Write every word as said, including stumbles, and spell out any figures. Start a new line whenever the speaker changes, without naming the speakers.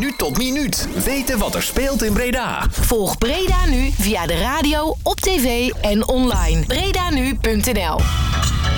minuut tot minuut. Weten wat er speelt in Breda.
Volg Breda Nu via de radio, op tv en online. breda nu punt n l